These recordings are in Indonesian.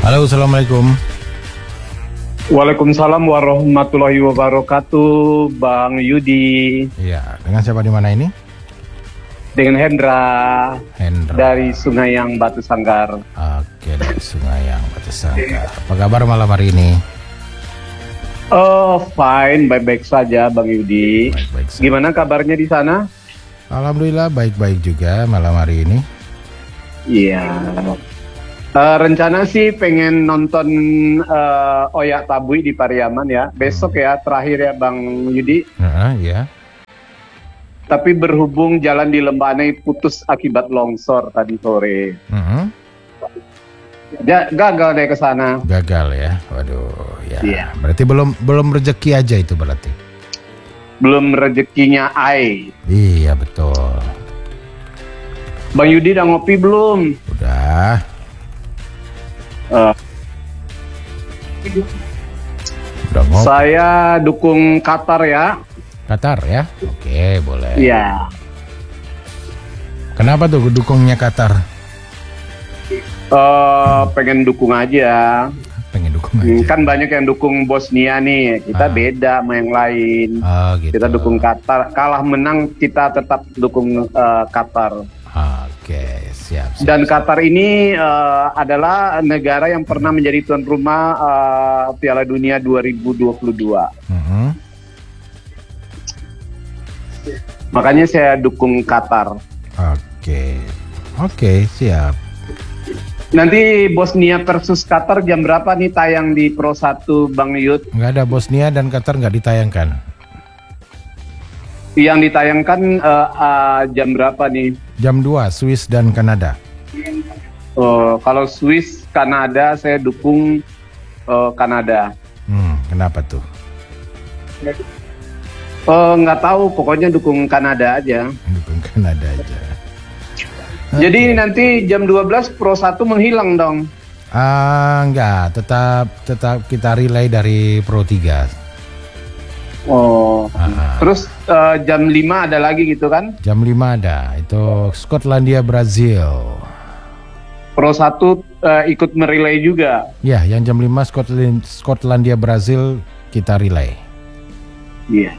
Halo, Assalamualaikum. Waalaikumsalam warahmatullahi wabarakatuh, Bang Yudi. Iya, dengan siapa di mana ini? Dengan Hendra. Hendra. Dari Sungayang Batu Sanggar. Oke, dari Sungayang Batu Sanggar. Apa kabar malam hari ini? Oh, fine, baik-baik saja, Bang Yudi. Baik-baik saja. Gimana kabarnya di sana? Alhamdulillah baik-baik juga malam hari ini. Iya. Rencana sih pengen nonton Oyak Tabui di Pariaman ya. Besok ya, terakhir ya Bang Yudi. Iya. Tapi berhubung jalan di Lembanai putus akibat longsor tadi sore. Gagal deh ke sana. Gagal ya. Waduh, ya. Iya. Berarti belum rezeki aja itu berarti. Belum rezekinya ai. Iya, betul. Bang Yudi udah ngopi belum? Udah. Udah ngopi. Saya dukung Qatar ya. Qatar ya? Oke, boleh. Iya. Kenapa tuh dukungnya Qatar? Pengen dukung aja. Pengen dukung aja. Kan banyak yang dukung Bosnia nih. Kita beda sama yang lain. Gitu. Kita dukung Qatar. Kalah menang kita tetap dukung Qatar. Oke, siap. Dan Qatar ini adalah negara yang pernah menjadi tuan rumah Piala Dunia 2022. Makanya saya dukung Qatar. Oke, siap. Nanti Bosnia versus Qatar jam berapa nih tayang di Pro 1 Bang Yud? Nggak ada, Bosnia dan Qatar nggak ditayangkan. Yang ditayangkan jam berapa nih? Jam 2, Swiss dan Kanada. Kalau Swiss, Kanada saya dukung Kanada. Kenapa tuh? Nggak tahu, pokoknya dukung Kanada aja. Dukung Kanada aja. Jadi nanti jam 12 Pro 1 menghilang dong? Enggak, tetap kita relay dari Pro 3. Terus jam 5 ada lagi gitu kan? Jam 5 ada, itu Skotlandia Brazil. Pro 1 ikut merelay juga? Ya, yang jam 5 Skotlandia Brazil kita relay. Iya.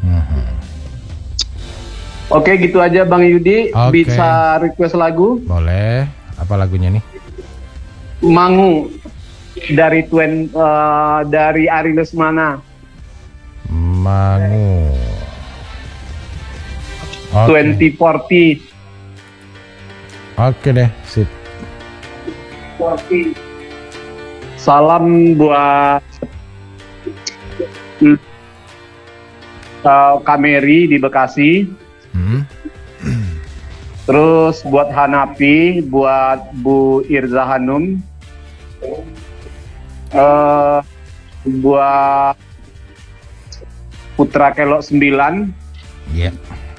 Oke, gitu aja Bang Yudi. Bisa request lagu? Boleh. Apa lagunya nih? Mangu dari dari Ari Lesmana. Mangu. 2040. Oke deh, sip. Salam buat Kameri di Bekasi. Terus buat Hanapi, buat Bu Irza Hanum, buat Putra Kelok 9. Iya.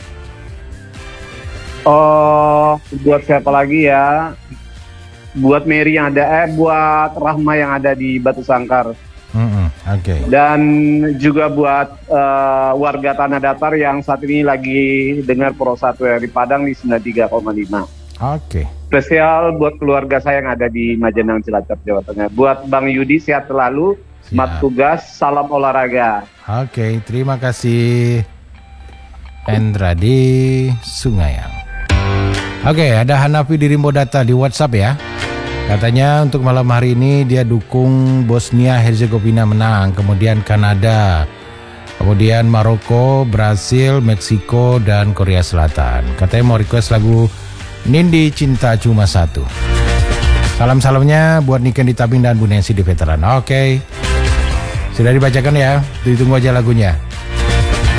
Buat siapa lagi ya? Buat Mary yang ada, buat Rahma yang ada di Batu Sangkar. Oke. Dan juga buat warga Tanah Datar yang saat ini lagi dengar Pro 1 dari Padang di 93,5. Oke. Spesial buat keluarga saya yang ada di Majenang, Cilacap, Jawa Tengah. Buat Bang Yudi, sehat selalu. Semangat tugas, salam olahraga. Oke, terima kasih Hendra di Sungayang. Oke, ada Hanafi di Rimbo Data di WhatsApp ya. Katanya untuk malam hari ini dia dukung Bosnia Herzegovina menang, kemudian Kanada, kemudian Maroko, Brasil, Meksiko, dan Korea Selatan. Katanya mau request lagu Nindi Cinta Cuma Satu. Salam-salamnya buat Niken di Tabing dan Bu Nancy di Veteran. Oke, sudah dibacakan ya, ditunggu aja lagunya.